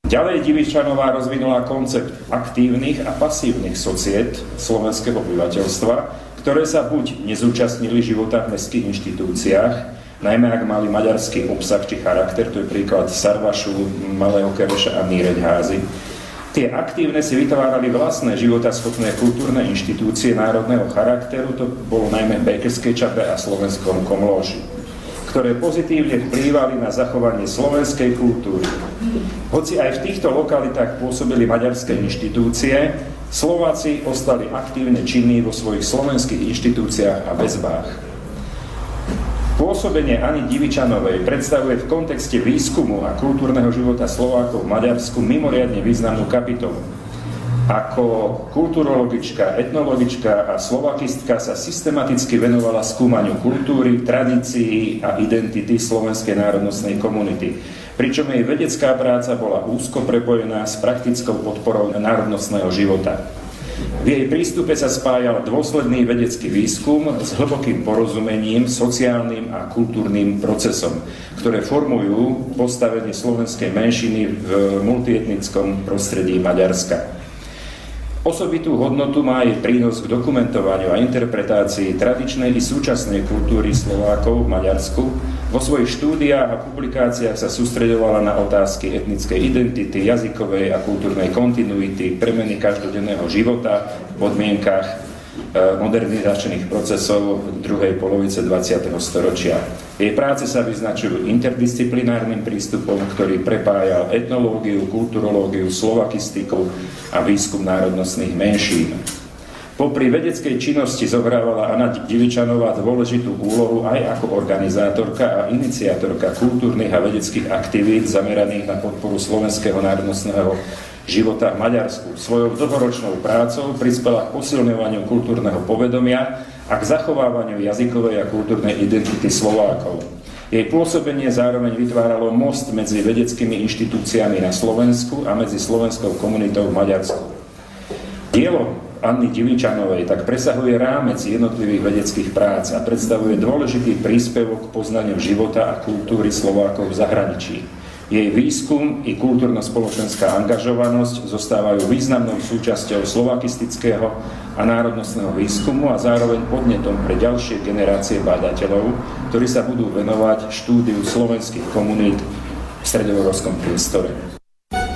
Ďalej Divičanová rozvinula koncept aktívnych a pasívnych sociét slovenského obyvateľstva, ktoré sa buď nezúčastnili života v mestských inštitúciách, najmä ak mali maďarský obsah či charakter, to je príklad Sarvašu, Malého Kereša a Míreť Házy. Tie aktívne si vytvárali vlastné životaschopné kultúrne inštitúcie národného charakteru, to bolo najmä v Békeskej Čape a Slovenskom Komlóši, ktoré pozitívne vplývali na zachovanie slovenskej kultúry. Hoci aj v týchto lokalitách pôsobili maďarské inštitúcie, Slováci ostali aktívne činní vo svojich slovenských inštitúciách a väzbách. Pôsobenie Anny Divičanovej predstavuje v kontexte výskumu a kultúrneho života Slovákov v Maďarsku mimoriadne významnú kapitolu. Ako kulturologička, etnologička a slovakistka sa systematicky venovala skúmaniu kultúry, tradícií a identity slovenskej národnostnej komunity, pričom jej vedecká práca bola úzko prepojená s praktickou podporou národnostného života. V jej prístupe sa spájal dôsledný vedecký výskum s hlbokým porozumením, sociálnym a kultúrnym procesom, ktoré formujú postavenie slovenskej menšiny v multietnickom prostredí Maďarska. Osobitú hodnotu má jej prínos k dokumentovaniu a interpretácii tradičnej i súčasnej kultúry Slovákov v Maďarsku. Vo svojich štúdiách a publikáciách sa sústreďovala na otázky etnickej identity, jazykovej a kultúrnej kontinuity, premeny každodenného života v podmienkach modernizačných procesov v druhej polovice 20. storočia. Jej práce sa vyznačujú interdisciplinárnym prístupom, ktorý prepájal etnológiu, kulturológiu, slovakistiku a výskum národnostných menšín. Popri vedeckej činnosti zohrávala Anna Divičanová dôležitú úlohu aj ako organizátorka a iniciátorka kultúrnych a vedeckých aktivít zameraných na podporu slovenského národnostného života v Maďarsku. Svojou dlhoročnou prácou prispela k posilňovaniu kultúrneho povedomia a k zachovávaniu jazykovej a kultúrnej identity Slovákov. Jej pôsobenie zároveň vytváralo most medzi vedeckými inštitúciami na Slovensku a medzi slovenskou komunitou v Maďarsku. Dielo Anny Divičanovej tak presahuje rámec jednotlivých vedeckých prác a predstavuje dôležitý príspevok k poznaniu života a kultúry Slovákov v zahraničí. Jej výskum i kultúrno-spoločenská angažovanosť zostávajú významnou súčasťou slovakistického a národnostného výskumu a zároveň podnetom pre ďalšie generácie bádateľov, ktorí sa budú venovať štúdiu slovenských komunít v stredoeurópskom priestore.